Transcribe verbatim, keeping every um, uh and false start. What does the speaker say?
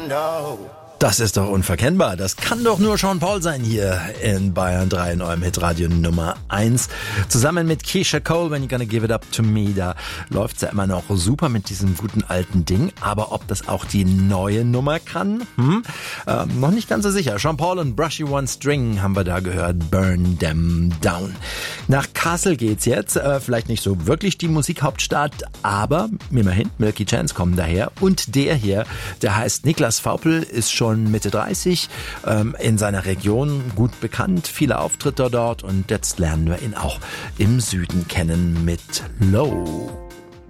Das ist doch unverkennbar. Das kann doch nur Sean Paul sein hier in Bayern drei in eurem Hitradio Nummer eins. Zusammen mit Keisha Cole, When You Gonna Give It Up To Me. Da läuft's ja immer noch super mit diesem guten alten Ding. Aber ob das auch die neue Nummer kann? Hm? Ähm, noch nicht ganz so sicher. Sean Paul und Brushy One String haben wir da gehört. Burn Them Down. Nach Kassel geht's jetzt. Äh, vielleicht nicht so wirklich die Musikhauptstadt, aber immerhin, Milky Chance kommen daher. Und der hier, der heißt Niklas Vaupel, ist schon Mitte dreißig, ähm, in seiner Region gut bekannt, viele Auftritte dort und jetzt lernen wir ihn auch im Süden kennen mit Low.